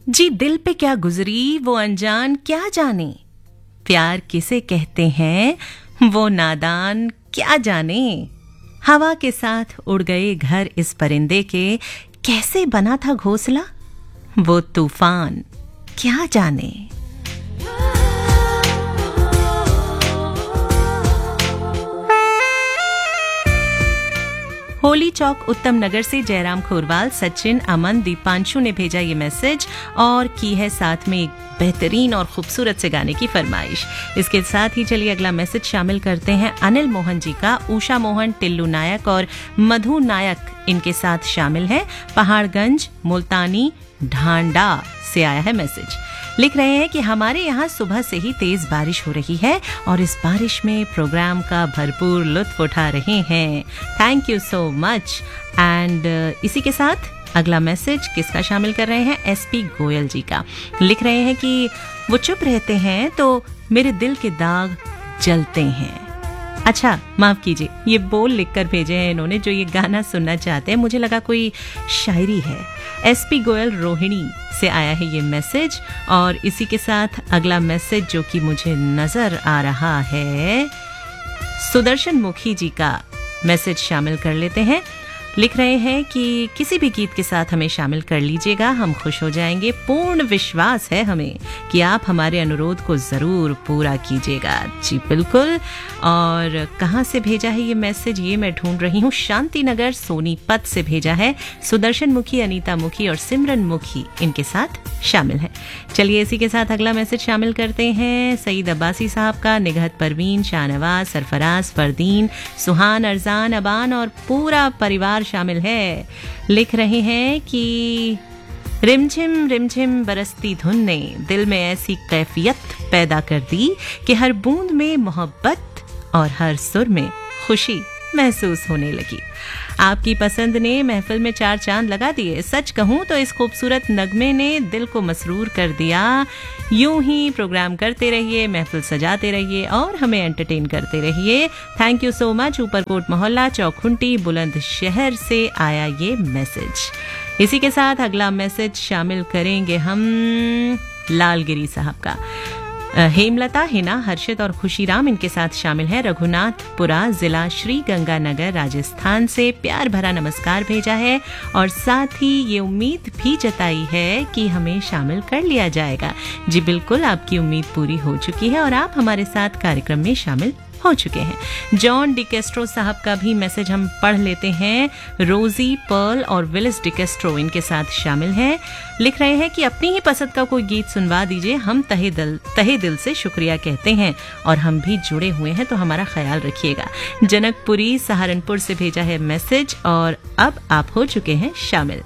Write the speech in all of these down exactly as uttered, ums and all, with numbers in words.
जी दिल पे क्या गुजरी वो अनजान क्या जाने, प्यार किसे कहते हैं वो नादान क्या जाने। हवा के साथ उड़ गए घर इस परिंदे के, कैसे बना था घोंसला वो तूफान क्या जाने। होली चौक उत्तम नगर से जयराम खोरवाल, सचिन, अमन, दीपांशु ने भेजा ये मैसेज और की है साथ में एक बेहतरीन और खूबसूरत से गाने की फरमाइश। इसके साथ ही चलिए अगला मैसेज शामिल करते हैं अनिल मोहन जी का। उषा मोहन, टिल्लू नायक और मधु नायक इनके साथ शामिल हैं। पहाड़गंज, मुल्तानी, ढांडा से आया है मैसेज। लिख रहे हैं कि हमारे यहाँ सुबह से ही तेज बारिश हो रही है और इस बारिश में प्रोग्राम का भरपूर लुत्फ उठा रहे हैं। Thank you so much. And इसी के साथ अगला मैसेज किसका शामिल कर रहे हैं, एसपी गोयल जी का। लिख रहे हैं कि वो चुप रहते हैं तो मेरे दिल के दाग जलते हैं। अच्छा माफ कीजिए, ये बोल लिखकर भेजे हैं इन्होंने जो ये गाना सुनना चाहते हैं। मुझे लगा कोई शायरी है। एसपी गोयल रोहिणी से आया है ये मैसेज और इसी के साथ अगला मैसेज जो कि मुझे नजर आ रहा है सुदर्शन मुखी जी का मैसेज शामिल कर लेते हैं। लिख रहे हैं कि किसी भी गीत के साथ हमें शामिल कर लीजिएगा, हम खुश हो जाएंगे। पूर्ण विश्वास है हमें कि आप हमारे अनुरोध को जरूर पूरा कीजिएगा। जी बिल्कुल। और कहाँ से भेजा है ये मैसेज ये मैं ढूंढ रही हूँ। शांति नगर सोनीपत से भेजा है। सुदर्शन मुखी, अनीता मुखी और सिमरन मुखी इनके साथ शामिल है। चलिए इसी के साथ अगला मैसेज शामिल करते हैं सईद अब्बासी साहब का। निगहत परवीन, शाहनवाज, सरफराज, फरदीन, सुहान, अरजान, अबान और पूरा परिवार शामिल है। लिख रहे हैं कि रिमझिम रिमझिम बरसती धुन ने दिल में ऐसी कैफियत पैदा कर दी कि हर बूंद में मोहब्बत और हर सुर में खुशी महसूस होने लगी। आपकी पसंद ने महफिल में चार चांद लगा दिए। सच कहूं तो इस खूबसूरत नगमे ने दिल को मसरूर कर दिया। यूं ही प्रोग्राम करते रहिए, महफिल सजाते रहिए और हमें एंटरटेन करते रहिए। Thank you so much. Uparkot मोहल्ला, चौखुंटी, बुलंदशहर से आया ये मैसेज। इसी के साथ अगला मैसेज शामिल करेंगे हम लालगिरी साहब का। हेमलता, हिना, हर्षित और खुशीराम इनके साथ शामिल है। रघुनाथपुरा जिला श्री गंगानगर राजस्थान से प्यार भरा नमस्कार भेजा है और साथ ही ये उम्मीद भी जताई है कि हमें शामिल कर लिया जाएगा। जी बिल्कुल, आपकी उम्मीद पूरी हो चुकी है और आप हमारे साथ कार्यक्रम में शामिल हो चुके हैं। जॉन डिकेस्ट्रो साहब का भी मैसेज हम पढ़ लेते हैं। रोजी, पर्ल और विलिस डिकेस्ट्रो इनके साथ शामिल हैं। लिख रहे हैं कि अपनी ही पसंद का कोई गीत सुनवा दीजिए, हम तहे दिल तहे दिल से शुक्रिया कहते हैं और हम भी जुड़े हुए हैं तो हमारा ख्याल रखिएगा। जनकपुरी सहारनपुर से भेजा है मैसेज और अब आप हो चुके हैं शामिल।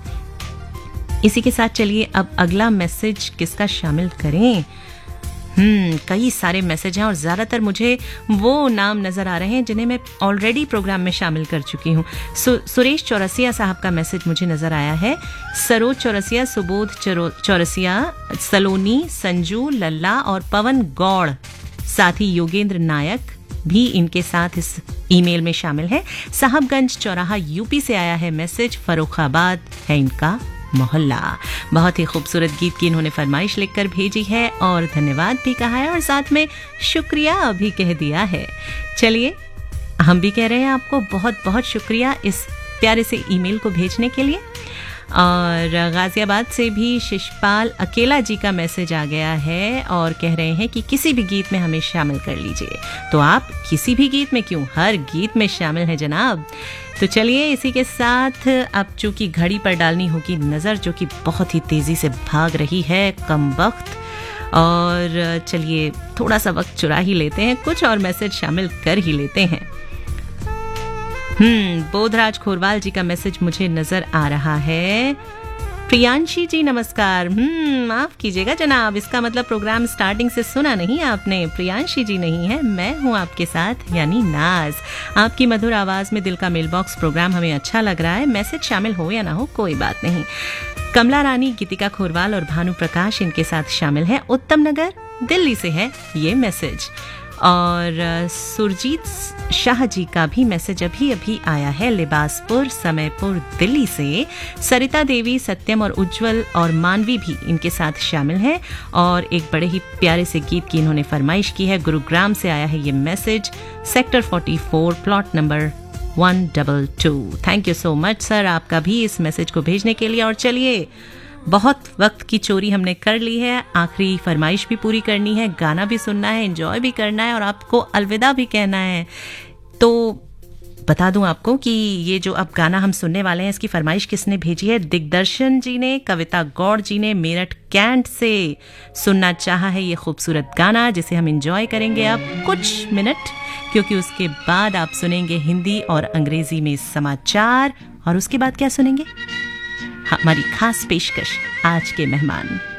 इसी के साथ चलिए अब अगला मैसेज किसका शामिल करें। हम्म कई सारे मैसेज हैं और ज़्यादातर मुझे वो नाम नज़र आ रहे हैं जिन्हें मैं ऑलरेडी प्रोग्राम में शामिल कर चुकी हूँ। सु, सुरेश चौरसिया साहब का मैसेज मुझे नज़र आया है। सरोज चौरसिया, सुबोध चौरसिया, सलोनी, संजू, लल्ला और पवन गौड़, साथ ही योगेंद्र नायक भी इनके साथ इस ईमेल में शामिल है। साहबगंज चौराहा यूपी से आया है मैसेज। फर्रुखाबाद है इनका मोहल्ला। बहुत ही खूबसूरत गीत की इन्होंने फरमाइश लिखकर भेजी है और धन्यवाद भी कहा है और साथ में शुक्रिया भी कह दिया है। चलिए हम भी कह रहे हैं आपको बहुत बहुत शुक्रिया इस प्यारे से ईमेल को भेजने के लिए। और गाजियाबाद से भी शिशपाल अकेला जी का मैसेज आ गया है और कह रहे हैं कि किसी भी गीत में हमें शामिल कर लीजिए। तो आप किसी भी गीत में क्यों, हर गीत में शामिल है जनाब। तो चलिए इसी के साथ अब चूंकि घड़ी पर डालनी होगी नज़र जो कि बहुत ही तेज़ी से भाग रही है कम वक्त, और चलिए थोड़ा सा वक्त चुरा ही लेते हैं, कुछ और मैसेज शामिल कर ही लेते हैं। हम्म बोधराज खोरवाल जी का मैसेज मुझे नजर आ रहा है। प्रियांशी जी नमस्कार। हम्म माफ कीजिएगा जनाब, इसका मतलब प्रोग्राम स्टार्टिंग से सुना नहीं आपने। प्रियांशी जी नहीं है, मैं हूं आपके साथ यानी नाज। आपकी मधुर आवाज में दिल का मेल बॉक्स प्रोग्राम हमें अच्छा लग रहा है। मैसेज शामिल हो या ना हो कोई बात नहीं। कमला रानी, गीतिका खोरवाल और भानु प्रकाश इनके साथ शामिल है। उत्तम नगर दिल्ली से है ये मैसेज और सुरजीत शाह जी का भी मैसेज अभी अभी आया है लिबासपुर समयपुर दिल्ली से। सरिता देवी, सत्यम और उज्जवल और मानवी भी इनके साथ शामिल हैं और एक बड़े ही प्यारे से गीत की इन्होंने फरमाइश की है। गुरुग्राम से आया है ये मैसेज, सेक्टर चौवालीस, plot number one double two. Thank you so much sir आपका भी इस मैसेज को भेजने के लिए। और चलिए, बहुत वक्त की चोरी हमने कर ली है, आखिरी फरमाइश भी पूरी करनी है, गाना भी सुनना है, एंजॉय भी करना है और आपको अलविदा भी कहना है। तो बता दूं आपको कि ये जो अब गाना हम सुनने वाले हैं इसकी फरमाइश किसने भेजी है? दिग्दर्शन जी ने, कविता गौड़ जी ने मेरठ कैंट से सुनना चाहा है ये खूबसूरत गाना, जिसे हम एंजॉय करेंगे अब कुछ मिनट, क्योंकि उसके बाद आप सुनेंगे हिंदी और अंग्रेजी में समाचार। और उसके बाद क्या सुनेंगे? हमारी खास पेशकश, आज के मेहमान।